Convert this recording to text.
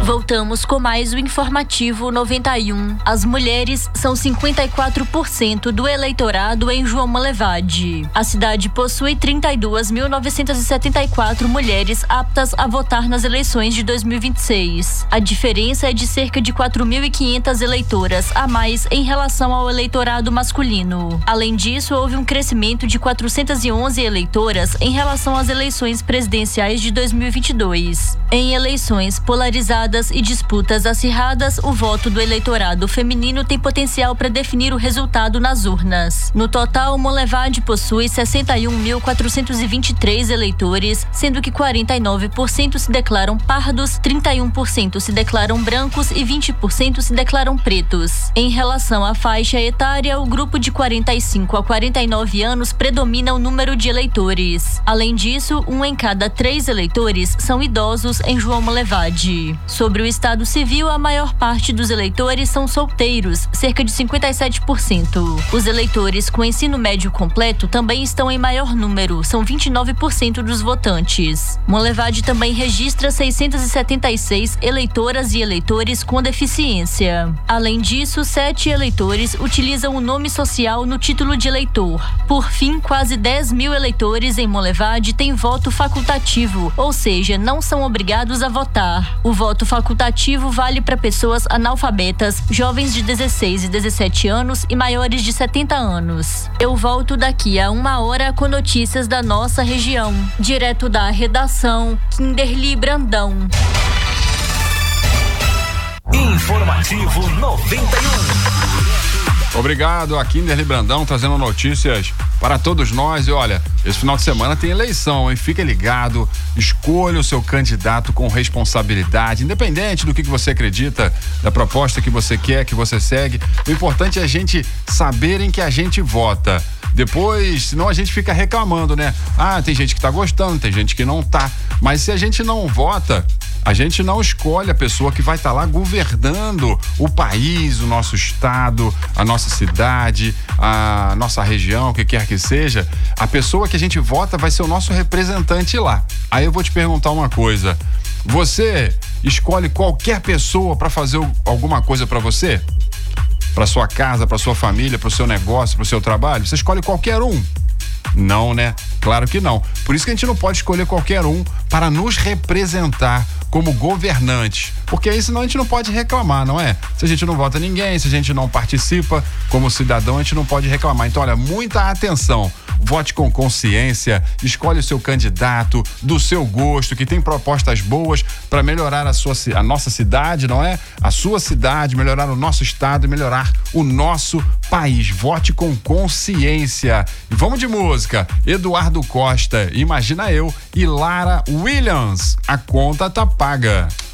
Voltamos com mais o informativo 91. As mulheres são 54% do eleitorado em João Monlevade. A cidade possui 32.974 mulheres aptas a votar nas eleições de 2026. A diferença é de cerca de 4.500 eleitoras a mais em relação ao eleitorado masculino. Além disso, houve um crescimento de 411 eleitoras em relação às eleições presidenciais de 2022. Em eleições polarizadas e disputas acirradas, o voto do eleitorado feminino tem potencial para definir o resultado nas urnas. No total, Monlevade possui 61.423 eleitores, sendo que 49% se declaram pardos, 31% se declaram brancos e 20% se declaram pretos. Em relação à faixa etária, o grupo de 45 a 49 anos predomina o número de eleitores. Além disso, 1 em cada 3 eleitores são idosos em João Monlevade. Sobre o estado civil, a maior parte dos eleitores são solteiros, cerca de 57%. Os eleitores com ensino médio completo também estão em maior número, são 29% dos votantes. Monlevade também registra 676 eleitoras e eleitores com deficiência. Além disso, 7 eleitores utilizam o nome social no título de eleitor. Por fim, quase 10.000 eleitores em Monlevade têm voto facultativo, ou seja, não são obrigados a votar. O voto facultativo vale para pessoas analfabetas, jovens de 16 e 17 anos e maiores de 70 anos. Eu volto daqui a 1 hora com notícias da nossa região. Direto da redação, Kinderly Brandão. Informativo 91. Obrigado a Kinderly Brandão, trazendo notícias para todos nós. E olha, esse final de semana tem eleição, hein? Fica ligado, escolha o seu candidato com responsabilidade, independente do que você acredita, da proposta que você quer, que você segue. O importante é a gente saber em que a gente vota. Depois, senão a gente fica reclamando, né? Ah, tem gente que tá gostando, tem gente que não tá. Mas se a gente não vota, a gente não escolhe a pessoa que vai estar lá governando o país, o nosso estado, a nossa cidade, a nossa região, o que quer que seja. A pessoa que a gente vota vai ser o nosso representante lá. Aí eu vou te perguntar uma coisa. Você escolhe qualquer pessoa para fazer alguma coisa para você? Para sua casa, para sua família, para o seu negócio, para o seu trabalho? Você escolhe qualquer um? Não, né? Claro que não. Por isso que a gente não pode escolher qualquer um para nos representar como governante, porque aí senão a gente não pode reclamar, não é? Se a gente não vota ninguém, se a gente não participa como cidadão, a gente não pode reclamar. Então, olha, muita atenção. Vote com consciência, escolhe o seu candidato do seu gosto, que tem propostas boas para melhorar a nossa cidade, não é? A sua cidade, melhorar o nosso estado e melhorar o nosso país. Vote com consciência. E vamos de música. Eduardo Costa, Imagina Eu, e Lara Williams, A Conta Tá Paga.